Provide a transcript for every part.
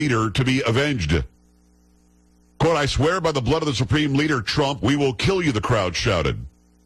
leader to be avenged. Quote, I swear by the blood of the Supreme Leader Trump, we will kill you, the crowd shouted.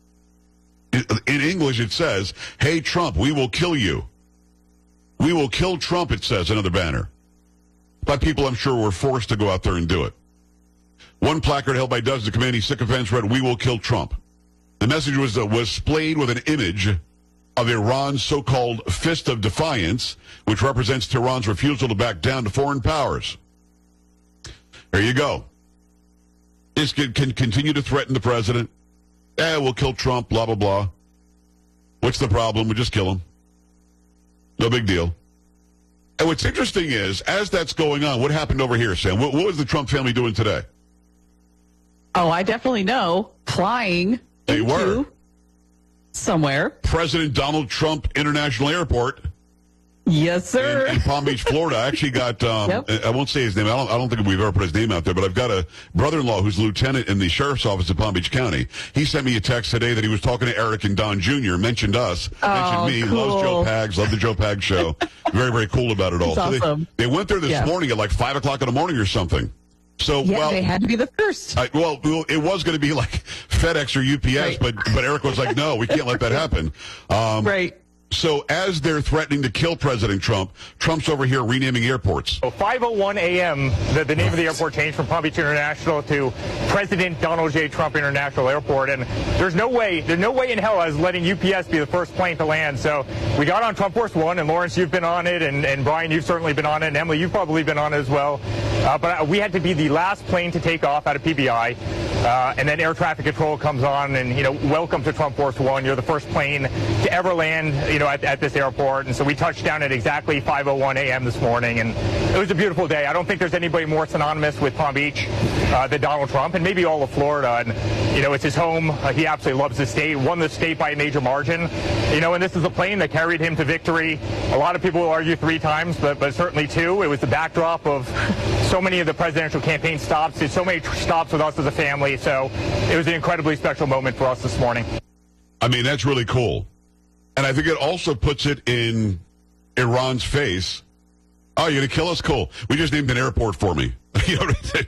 In English, it says, hey, Trump, we will kill you. We will kill Trump, it says, another banner. But people, I'm sure, were forced to go out there and do it. One placard held by dozens of Khomeini sycophants read, we will kill Trump. The message was displayed with an image of Iran's so-called Fist of Defiance, which represents Tehran's refusal to back down to foreign powers. There you go. This can continue to threaten the president. We'll kill Trump, blah, blah, blah. What's the problem? We just kill him. No big deal. And what's interesting is, as that's going on, what happened over here, Sam? What was the Trump family doing today? Oh, I definitely know. Flying They into were. somewhere. President Donald Trump International Airport Yes, sir. in Palm Beach, Florida. I actually got, Yep. I won't say his name. I don't think we've ever put his name out there, but I've got a brother-in-law who's a lieutenant in the sheriff's office in Palm Beach County. He sent me a text today that he was talking to Eric and Don Jr., mentioned us, mentioned me, cool. loves Joe Pags, love the Joe Pags show. Very, very cool about it all. That's So awesome. they went there this morning at like 5 o'clock in the morning or something. So, Yeah, well, they had to be the first. well, it was going to be like FedEx or UPS, Right. but Eric was like, no, we can't let that happen. Right. So as they're threatening to kill President Trump, Trump's over here renaming airports. So 5:01 a.m., the name of the airport changed from Palm Beach International to President Donald J. Trump International Airport. And there's no way in hell I was letting UPS be the first plane to land. So we got on Trump Force One, and Lawrence, you've been on it, and Brian, you've certainly been on it, and Emily, you've probably been on it as well. But we had to be the last plane to take off out of PBI. And then air traffic control comes on, and, welcome to Trump Force One. You're the first plane to ever land, at this airport. And so we touched down at exactly 5:01 a.m. this morning, and it was a beautiful day. I don't think there's anybody more synonymous with Palm Beach than Donald Trump, and maybe all of Florida. And, it's his home. He absolutely loves the state, won the state by a major margin. And this is a plane that carried him to victory. A lot of people will argue 3 times, but certainly 2. It was the backdrop of so many of the presidential campaign stops. Did so many stops with us as a family. So it was an incredibly special moment for us this morning. I mean, that's really cool. And I think it also puts it in Iran's face. Oh, you're going to kill us? Cool. We just named an airport for me. That's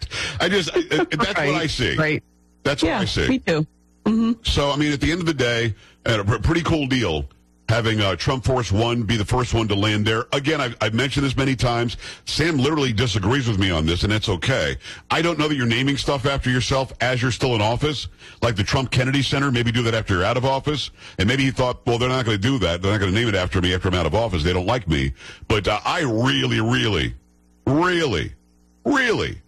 what I see. Right. That's what I see. Me too. So, I mean, at the end of the day, a pretty cool deal having Trump Force One be the first one to land there. Again, I've mentioned this many times. Sam literally disagrees with me on this, and that's okay. I don't know that you're naming stuff after yourself as you're still in office, like the Trump Kennedy Center. Maybe do that after you're out of office. And maybe he thought, well, they're not going to do that. They're not going to name it after me after I'm out of office. They don't like me. But I really, really, really, really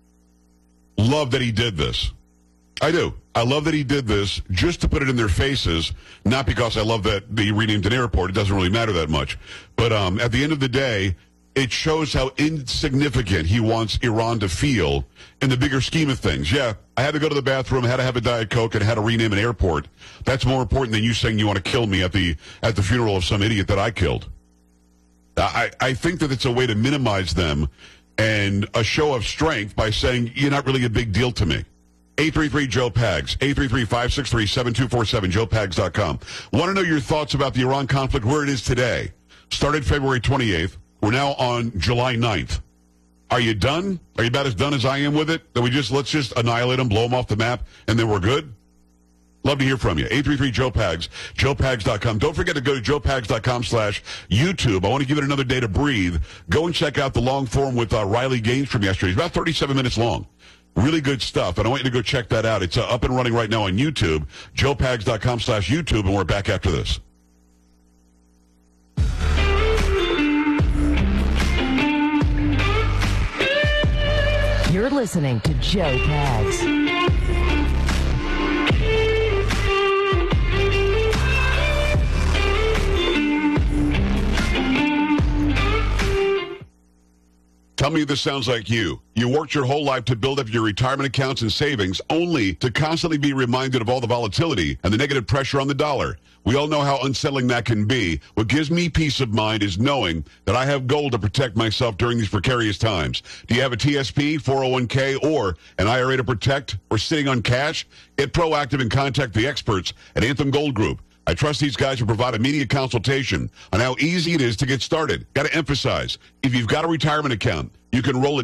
love that he did this. I do. I love that he did this just to put it in their faces, not because I love that he renamed an airport. It doesn't really matter that much. But at the end of the day, it shows how insignificant he wants Iran to feel in the bigger scheme of things. Yeah, I had to go to the bathroom, had to have a Diet Coke, and had to rename an airport. That's more important than you saying you want to kill me at the funeral of some idiot that I killed. I think that it's a way to minimize them and a show of strength by saying, you're not really a big deal to me. 833-JOE-PAGS, 833-563-7247, joepags.com. Want to know your thoughts about the Iran conflict, where it is today? Started February 28th. We're now on July 9th. Are you done? Are you about as done as I am with it? That let's just annihilate them, blow them off the map, and then we're good? Love to hear from you. 833-JOE-PAGS, joepags.com. Don't forget to go to joepags.com/YouTube. I want to give it another day to breathe. Go and check out the long form with Riley Gaines from yesterday. It's about 37 minutes long. Really good stuff, and I want you to go check that out. It's up and running right now on YouTube, joepags.com/YouTube, and we're back after this. You're listening to Joe Pags. Tell me if this sounds like you. You worked your whole life to build up your retirement accounts and savings only to constantly be reminded of all the volatility and the negative pressure on the dollar. We all know how unsettling that can be. What gives me peace of mind is knowing that I have gold to protect myself during these precarious times. Do you have a TSP, 401k, or an IRA to protect, or sitting on cash? Get proactive and contact the experts at Anthem Gold Group. I trust these guys to provide immediate consultation on how easy it is to get started. Got to emphasize, if you've got a retirement account, You can roll it